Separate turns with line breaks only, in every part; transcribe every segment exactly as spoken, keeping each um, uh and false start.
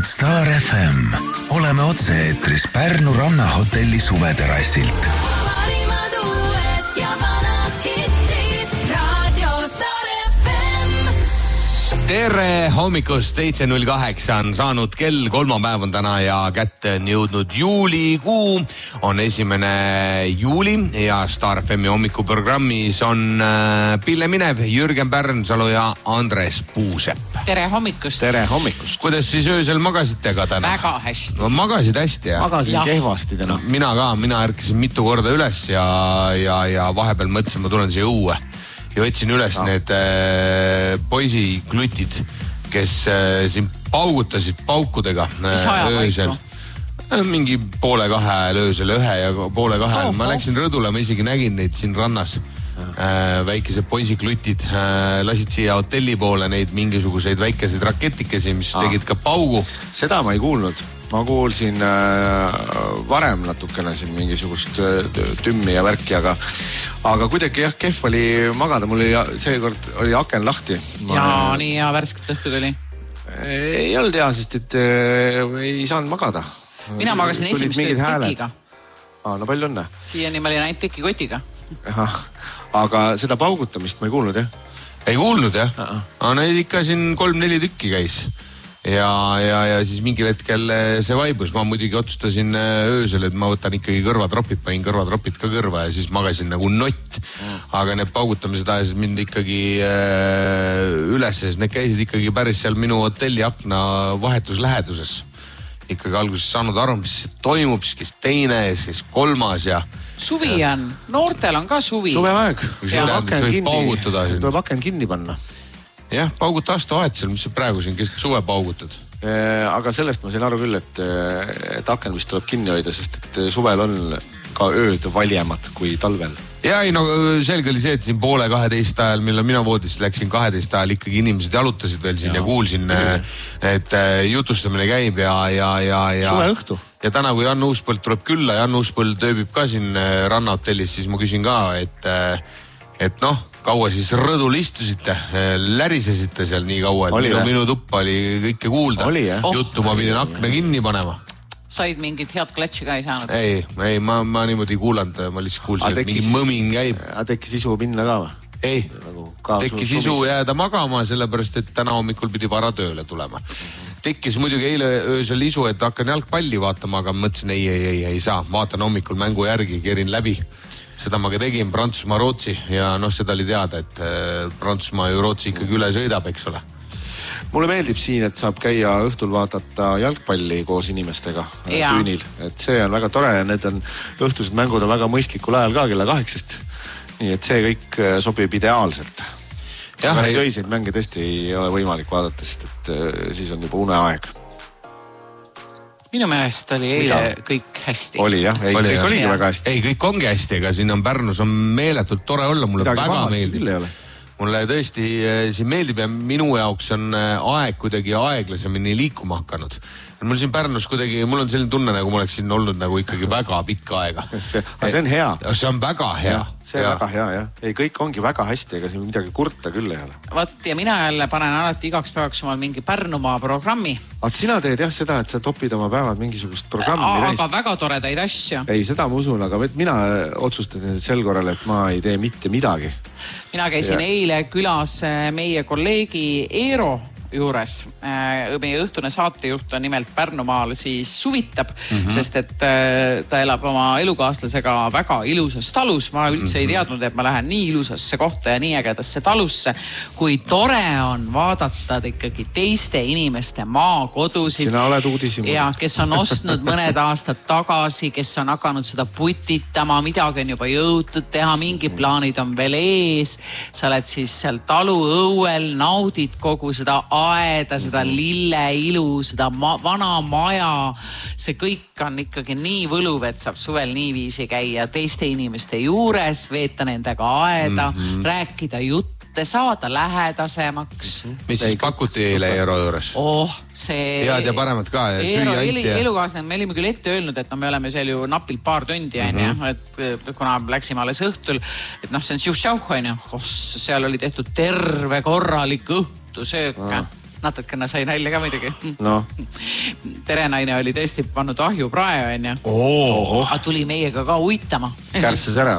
kuulad Star F M. Oleme otse-eetris Pärnu rannahotelli suveterassilt.
Parimad uued ja vanad hittid. Radio Star F M.
Tere hommikust, seitse null kaheksa on saanud kell, kolmapäev on täna ja kätte on jõudnud juulikuu. On esimene juuli ja Star F M-i hommikuprogrammis on Pille Minev, Jürgen Pärnsalu ja Andres Puusepp.
Tere hommikust.
Tere hommikust.
Kuidas siis öösel magasite ka täna?
Väga hästi.
No, magasid hästi, jah?
Magasin ja. kehvasti täna.
Mina ka, mina ärkasin mitu korda üles ja, ja, ja vahepeal mõtlesin, ma tulen siia õue. Ja võtsin üles no. need äh, poisiklutid, kes äh, siin paugutasid paukudega äh, öösel. Mingi poole kahe öösel, ühe ja poole kahe. Oh, ma läksin rõdule, ma isegi nägin neid siin rannas. Äh, väikesed poisiklutid äh, lasid siia hotelli poole neid mingisuguseid väikeseid raketikesi, mis ah. tegid ka paugu.
Seda ma ei kuulnud. Ma kuulsin äh, varem natukene siin mingisugust äh, tümmi ja värki, aga, aga kuidagi jah, kehv oli magada. Mul oli, seekord oli aken lahti. Ma,
ja nii hea värsket õhtu tuli.
Ei olnud hea, sest et äh, ei saanud magada.
Mina magasin esimest tööd tekiga.
Ah, no palju õnne.
Siiani ma olin ainult teki kotiga.
Aga seda paugutamist ma ei kuulnud, jah?
Ei kuulnud, jah? Aga neid ikka siin kolm-neli tükki käis. Ja, ja, ja siis mingil hetkel see vaibus. Ma muidugi otsustasin öösel, et ma võtan ikkagi kõrvatropid, panin kõrvatropid ka kõrva ja siis magasin nagu nott. Aga need paugutamised ajasid mind ikkagi äh, üles, sest need käisid ikkagi päris seal minu hotelli akna vahetusläheduses. Ikkagi alguses saanud aru, mis toimub, siis teine, siis kolmas ja...
Suvi on, noortel on ka suvi.
Suveaeg.
Tuleb
aken kinni panna.
Jah, paugut aastavahetusel, mis sa praegu siin keset suve paugutad?
Aga sellest ma sain aru küll, et, et aken vist tuleb kinni hoida, sest et suvel on ka ööd valjemad kui talvel.
Ja ei, no selge oli see, et siin poole kaheteist ajal, millal mina voodist läksin kaheteist ajal, ikkagi inimesed jalutasid veel siin ja, ja kuulsin, et jutustamine käib ja... ja, ja, ja
suve õhtu.
Ja täna, kui Jan Uuspõld tuleb külla, Jan Uuspõld tööbib ka siin rannahotellis, siis ma küsin ka, et, et noh, kaua siis rõdul istusite, lärisesite seal nii kaua, et oli, minu, minu tuppa oli kõike kuulda.
Oli,
juttu ma pidin akna kinni panema.
Said mingit head klatši ka ei saanud?
Ei, ei ma, ma niimoodi kuulanud, ma lihtsalt kuulsin, et mingi mõmin käib.
A tekkis isu minna ka või?
Ei, tekkis isu jääda magama, sellepärast, et täna hommikul pidi vara tööle tulema. Tekkis muidugi eile öösel isu, et hakkan jalgpalli vaatama, aga mõtlesin, ei, ei, ei, ei saa. Vaatan hommikul mängu järgi, kerin läbi. Seda ma ka tegin, Prantsusmaa, Rootsi ja noh, seda oli teada, et Prantsusmaa ja Rootsi ikkagi üle sõidab, eks ole.
Mulle meeldib siin, et saab käia õhtul vaadata jalgpalli koos inimestega ja. Tüünil. Et see on väga tore ja need on õhtused mängud on väga mõistlikul ajal ka kella kaheksast. Nii et see kõik sobib ideaalselt. Ja, ei... Öiseid mänge tõesti ei ole võimalik vaadata, sest et siis on juba uneaeg.
Minu meelest oli eile Mida? Kõik hästi.
Oli jah, ei, oli, kõik jah. Oligi ja. Väga hästi.
Ei, kõik ongi hästi, ega siin on Pärnus on meeletult tore olla, mulle Midagi väga meeldib. Mulle tõesti siin meeldib ja minu jaoks on aeg kuidagi aeglasemini liikuma hakanud. Mul siin Pärnus kuidagi, mul on selline tunne, nagu ma oleks siin olnud nagu ikkagi väga pikka aega.
See, see on hea.
See on väga hea.
Ja, see on ja. Väga hea, jah. Ei, kõik ongi väga hästi, ega siin midagi kurta küll ei ole.
Võt, ja mina jälle panen alati igaks päevaks omal mingi Pärnumaa programmi.
Aga sina teed jah seda, et sa topid oma päevad mingisugust programmi.
A, aga väga toredaid asju.
Ei, seda ma usun, aga mina otsustasin sel korral, et ma ei tee mitte midagi.
Mina käisin ja. Eile külas meie kolleegi Eero juures. Meie õhtune saatejuht on nimelt Pärnumaal siis suvitab, mm-hmm. sest et ta elab oma elukaaslasega väga ilusas talus. Ma üldse mm-hmm. ei teadnud, et ma lähen nii ilusasse kohta ja nii ägedasse talusse. Kui tore on vaadata ikkagi teiste inimeste maakodusid.
Sina oled uudisimu.
Ja, kes on ostnud mõned aastad tagasi, kes on hakanud seda putitama, midagi on juba jõutud teha, mingi plaanid on veel ees. Sa oled siis seal talu õuel, naudid kogu seda aeda, seda lille ilu, seda ma- vana maja. See kõik on ikkagi nii võluv, et saab suvel niiviisi käia teiste inimeste juures, veeta nendega aeda, mm-hmm. rääkida jutte, saada lähedasemaks.
Mis siis pakuti eile Eero juures?
Oh, see...
Head ja paremad ka.
Eero ja... elukaasne, me olime küll ette öelnud, et no, me oleme seal ju napilt paar tundi, mm-hmm. et kuna läksime alles õhtul, et noh, see on siuh-sjauh, seal oli tehtud terve korralik õhtu söök. Ah. natukene sai nalja ka muidugi.
No.
Terenaine oli tõesti pannud ahju prae, on ju.
Oh.
Aga tuli meiega ka uitama.
Kärsses ära.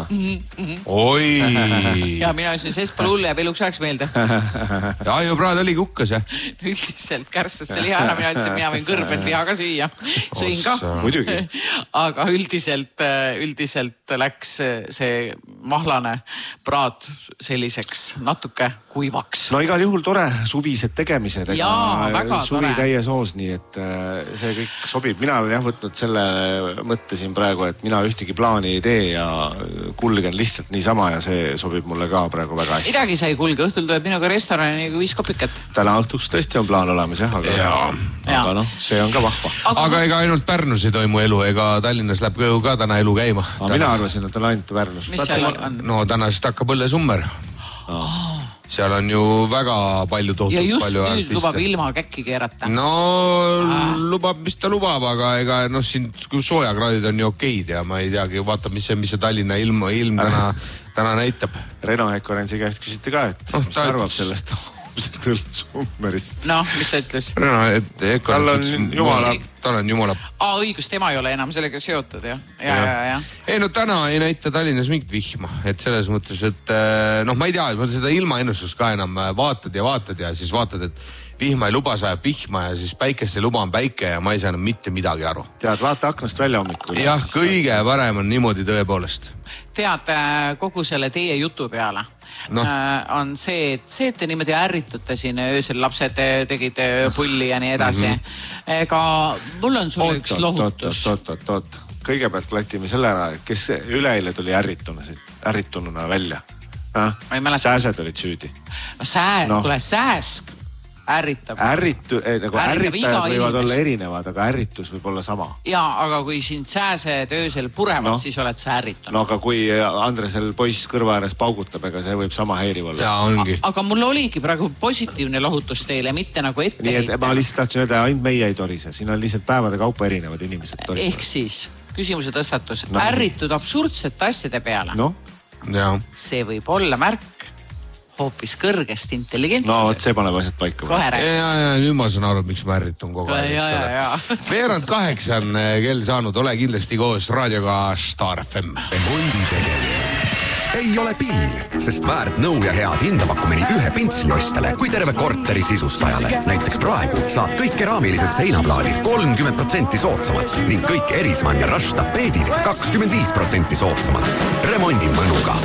Oi.
Ja mina ütlesin, see pole hull jääb eluks ajaks meelde.
Ja ahju praad oli kukkas, jah?
Üldiselt kärsses see liha ära, mina ütlesin, mina võin kõrbet liha ka süüa. Sõin ka.
Muidugi.
Aga üldiselt, üldiselt läks see mahlane praad selliseks natuke kuivaks.
No igal juhul tore suvised tegemised.
Jaa, väga
suvi
tore.
täies hoos, nii et see kõik sobib. Mina olen jah võtnud selle mõtte siin praegu, et mina ühtegi plaani ei tee ja kulgen lihtsalt niisama ja see sobib mulle ka praegu väga hästi.
Midagi sai kulge, õhtul tuleb minuga restorani viis kopikat.
Täna õhtuks tõesti on plaan olemas, jah, aga,
ja.
aga noh, see on ka vahva.
Aga, aga ega ainult Pärnus ei toimu elu, ega Tallinnas läheb ju ka täna elu käima.
Täna... Mina arvasin, et on ainult Pärnus.
Mis seal on?
No tänasest hakkab õlle summer. Oh. Seal on ju väga palju tohutult palju artiste.
Ja just nüüd lubab ilma käkki keerata.
No ah. lubab, mis ta lubab, aga ega noh, siin soojakraadid on ju okeid ja ma ei teagi, vaata, mis see, mis see Tallinna ilm, ilm täna, täna näitab.
Reno Hekorensi käest küsiti ka, et oh, mis ta arvab et... sellest homsest õllesummerist.
Noh, mis ta ütles?
Reno, et Hekorens
tal on jumala...
Tal on jumala...
Aa, õigus, tema ei ole enam sellega seotud, jah. Ja, ja, ja.
Ei, no täna ei näita Tallinnas mingit vihma, et selles mõttes, et noh, ma ei tea, ma seda ilmaennustust ka enam vaatad ja vaatad ja siis vaatad, et vihma ei luba, sajab vihma ja siis päikest ei luba on päike ja ma ei saa enam mitte midagi aru.
Tead, vaata aknast välja hommikul.
Jah, kõige parem on niimoodi tõepoolest.
Tead, kogu selle teie jutu peale no. on see, et see, et te niimoodi ärritute siin öösel, lapsed tegid pulli ja nii edasi. Mm-hmm. Ega mul on sulle oot, üks lohutus.
Oot, oot, oot, oot. Kõigepealt klatime selle ära, kes üleeile tuli ärritununa välja. Sääsed olid süüdi.
No sää, no. Tule sääsk. Ärritab.
Ärritu, eh, nagu ärritajad võivad inimest. Olla erinevad, aga ärritus võib olla sama.
Jaa, aga kui sind sääsed öösel purevad, no. Siis oled sa ärritunud.
No aga kui Andresel poiss kõrva ääres paugutab, ega see võib sama häiriv olla.
Jaa, ongi.
A, aga mul oligi praegu positiivne lohutus teile, mitte nagu ette
nii, et heita. Ma lihtsalt tahtsin öelda, ainult meie ei torise. Siin on lihtsalt päevade kaupa erinevad inimesed torise.
Ehk siis, küsimuse tõstatus. No. Ärritud absurdsete asjade peale.
No.
Ja.
See võib olla märk hoopis kõrgest intelligentsusest.
No, et see paneb asjad paika.
Ja, ja, ja, nüüd ma saan aru, miks ma ärritun kogu aeg.
Ja, ja, ja.
Veerand kaheksa on kell saanud, ole kindlasti koos raadioga Star F M.
Ei ole piil, sest väärt nõu ja head hindapakkumine ühe pintsliostele kui terve korteri sisustajale. Näiteks praegu saad kõik keraamilised seinaplaadid kolmkümmend protsenti soodsamat ning kõik Erismann ja Rush tapeedid kakskümmend viis protsenti soodsamat. Remondi mõnuga.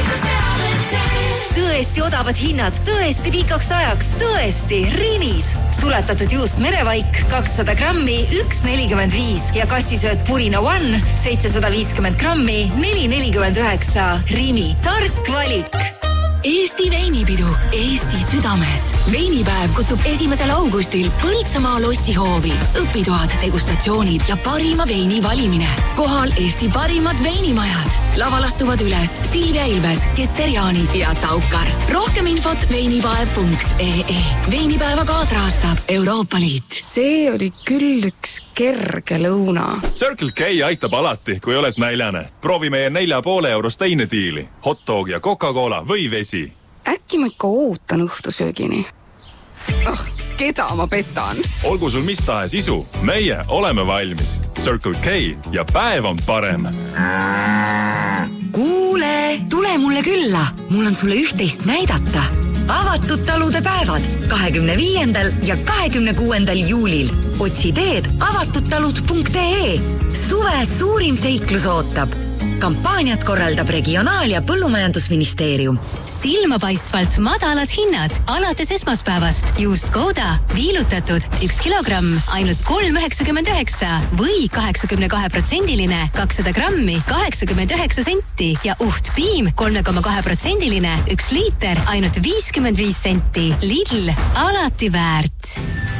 Tõesti odavad hinnad, tõesti pikaks ajaks, tõesti Rimis. Suletatud juust merevaik kakssada grammi, üks nelikümmend viis ja kassisööt Purina One seitsesada viiskümmend grammi, neli nelikümmend üheksa. Rimi, tark valik. Eesti veinipidu Eesti südames. Veinipäev kutsub esimesel augustil Põltsamaa lossihoovi. Õpitoad, degustatsioonid ja parima veini valimine. Kohal Eesti parimad veinimajad. Laval astuvad üles Silvia Ilves, Keterjani ja Taukar. Rohkem infot veinipäev punkt ee. Veinipäeva kaasrahastab Euroopa Liit.
See oli küll üks kerge lõuna.
Circle K aitab alati, kui oled näljane. Proovi meie nelja poole eurost teine diili. Hot dog ja Coca-Cola või vesi.
Äkki ma ikka ootan õhtusöögini. Oh, keda ma petan?
Olgu sul mis tahes isu, meie oleme valmis. Circle K ja päev on parem.
Kuule, tule mulle külla. Mul on sulle üht-teist näidata. Avatud talude päevad kahekümne viiendal ja kahekümne kuuendal juulil. Otsi teed avatudtalud punkt ee. Suve suurim seiklus ootab. Kampaaniat korraldab Regionaal- ja Põllumajandusministeerium.
Silmapaistvalt madalad hinnad alates esmaspäevast. Juust Gouda, viilutatud üks kilogramm, ainult kolm üheksakümmend üheksa või kaheksakümne kahe protsendiline kakssada grammi, kaheksakümmend üheksa senti ja uht piim kolme koma kahe protsendiline üks liiter, ainult viiskümmend viis senti. Lidl, alati väärt.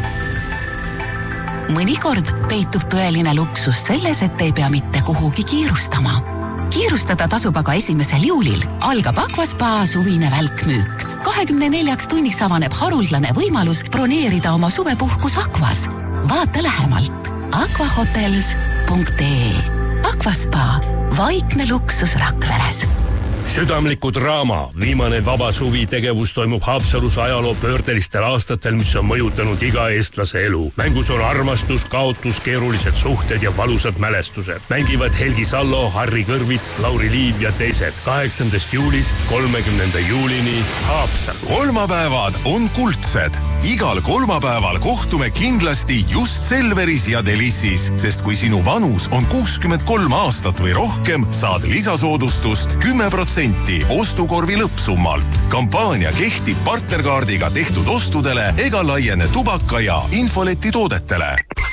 Mõnikord peitub tõeline luksus selles, et ei pea mitte kuhugi kiirustama. Kiirustada tasub aga esimesel juulil. Algab Aquaspa suvine välkmüük. kahekümne neljaks tunniks avaneb haruldane võimalus broneerida oma suvepuhkus Aquas. Vaata lähemalt aquahotels punkt ee. Aquaspa, vaikne luksus Rakveres.
südamliku draama Viimane vaba suvi tegevus toimub Haapsalus ajaloo pöördelistel aastatel, mis on mõjutanud iga eestlase elu. Mängus on armastus, kaotus, keerulised suhted ja valusad mälestused. Mängivad Helgi Sallo, Harri Kõrvits, Lauri Liiv ja teised. kaheksandast juulist kolmekümnenda juulini Haapsalu.
Kolmapäevad on kuldsed. Igal kolmapäeval kohtume kindlasti just Selveris ja Delissis, sest kui sinu vanus on kuuskümmend kolm aastat või rohkem, saad lisasoodustust kümme protsenti ostukorvi lõppsummalt. Kampaania kehtib partnerkaardiga tehtud ostudele ega laiene tubaka ja infoleti toodetele.